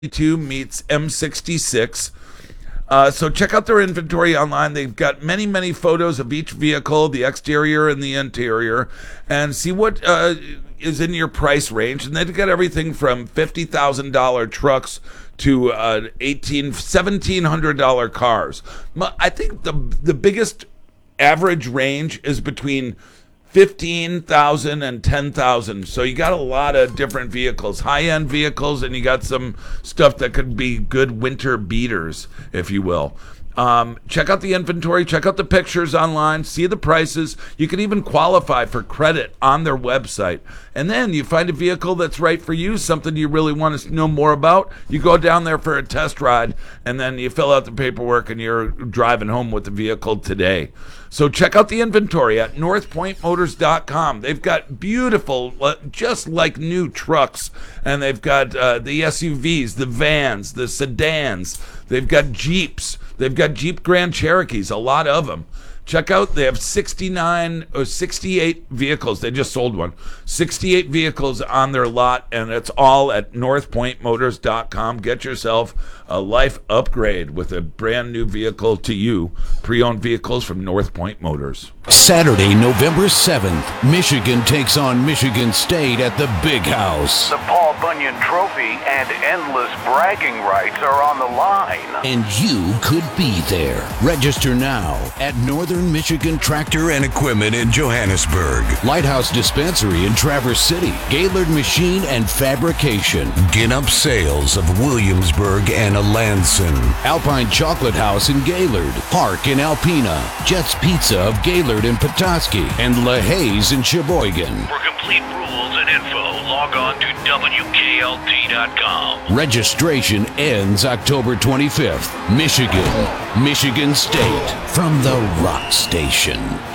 meets M66. So check out their inventory online. They've got many, many photos of each vehicle, the exterior and the interior, and see what is in your price range. And they've got everything from $50,000 trucks to $1,700 cars. I think the biggest average range is between 15,000 and 10,000. So you got a lot of different vehicles, high-end vehicles, and you got some stuff that could be good winter beaters, if you will. Check out the inventory, check out the pictures online, see the prices. You can even qualify for credit on their website. And then you find a vehicle that's right for you, something you really want to know more about. You go down there for a test ride, and then you fill out the paperwork, and you're driving home with the vehicle today. So check out the inventory at northpointmotors.com. They've got beautiful, just like new trucks, and they've got the SUVs, the vans, the sedans. They've got Jeeps. They've got Jeep Grand Cherokees, a lot of them. Check out, they have 68 vehicles. They just sold one. 68 vehicles on their lot, and it's all at northpointmotors.com. Get yourself a life upgrade with a brand new vehicle to you. Pre-owned vehicles from North Point Motors. Saturday, November 7th, Michigan takes on Michigan State at the Big House. The Paul Bunyan Trophy and endless bragging rights are on the line. And you could be there. Register now at Northern Michigan Tractor and Equipment in Johannesburg, Lighthouse Dispensary in Traverse City, Gaylord Machine and Fabrication, Ginup Sales of Williamsburg and Alanson, Alpine Chocolate House in Gaylord, Park in Alpena, Jets Pizza of Gaylord and Petoskey, and LaHaye's in Sheboygan. For complete rules and info, log on to WKLT.com. Registration ends October 25th. Michigan State, from the Rock Station,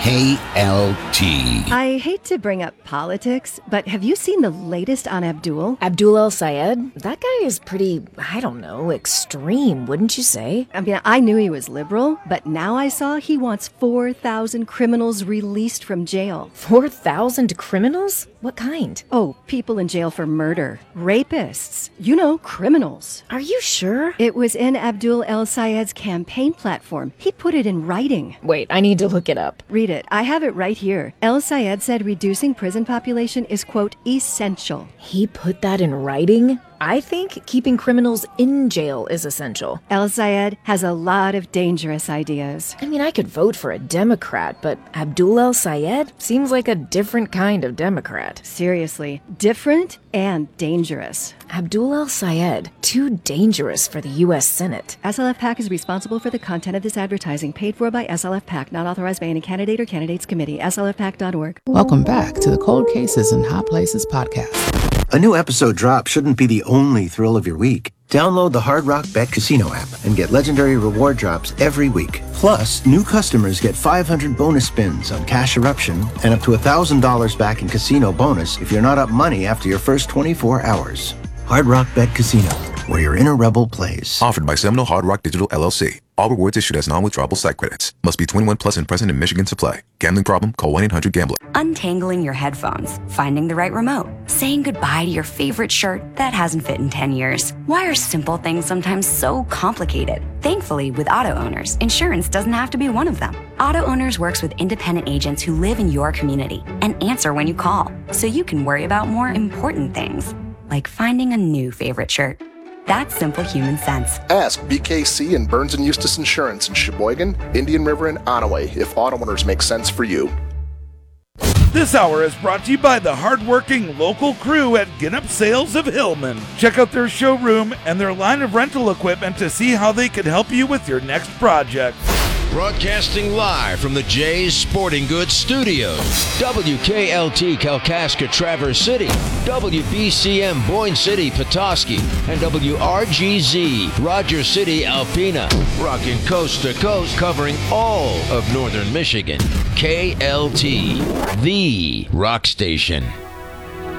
KLT. I hate to bring up politics, but have you seen the latest on Abdul? Abdul El-Sayed? That guy is pretty, I don't know, extreme, wouldn't you say? I mean, I knew he was liberal, but now I saw he wants 4,000 criminals released from jail. 4,000 criminals? What kind? Oh, people in jail for murder. Rapists. You know, criminals. Are you sure? It was in Abdul El-Sayed's campaign platform. He put it in writing. Wait, I need to look it up. Read it. I have it right here. El-Sayed said reducing prison population is, quote, essential. He put that in writing? I think keeping criminals in jail is essential. El-Sayed has a lot of dangerous ideas. I mean, I could vote for a Democrat, but Abdul El-Sayed seems like a different kind of Democrat. Seriously, different and dangerous. Abdul El-Sayed, too dangerous for the U.S. Senate. SLF PAC is responsible for the content of this advertising, paid for by SLF PAC, not authorized by any candidate or candidates committee. SLFPAC.org. Welcome back to the Cold Cases and Hot Places podcast. A new episode drop shouldn't be the only thrill of your week. Download the Hard Rock Bet Casino app and get legendary reward drops every week. Plus, new customers get 500 bonus spins on Cash Eruption and up to $1,000 back in casino bonus if you're not up money after your first 24 hours. Hard Rock Bet Casino, where your inner rebel plays. Offered by Seminole Hard Rock Digital LLC. All rewards issued as non-withdrawable site credits. Must be 21 plus and present in Michigan to play. Gambling problem? Call 1-800-GAMBLER. Untangling your headphones, finding the right remote, saying goodbye to your favorite shirt that hasn't fit in 10 years. Why are simple things sometimes so complicated? Thankfully, with Auto Owners, insurance doesn't have to be one of them. Auto Owners works with independent agents who live in your community and answer when you call, so you can worry about more important things, like finding a new favorite shirt. That's simple human sense. Ask BKC and Burns & Eustace Insurance in Sheboygan, Indian River, and Onaway if auto owners make sense for you. This hour is brought to you by the hardworking local crew at Ginup Sales of Hillman. Check out their showroom and their line of rental equipment to see how they could help you with your next project. Broadcasting live from the Jay's Sporting Goods Studios. WKLT Kalkaska Traverse City, WBCM Boyne City Petoskey, and WRGZ Rogers City Alpena. Rocking coast to coast, covering all of northern Michigan. KLT, the rock station.